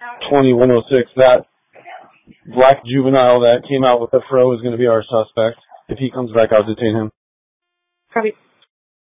2106. That black juvenile that came out with the fro is going to be our suspect. If he comes back, I'll detain him. Copy.